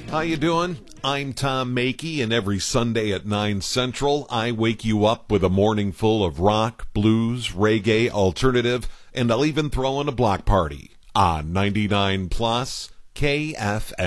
How you doing? I'm Tom Makey, and every Sunday at 9 Central, I wake you up with a morning full of rock, blues, reggae, alternative, and I'll even throw in a block party on 99 Plus KFM.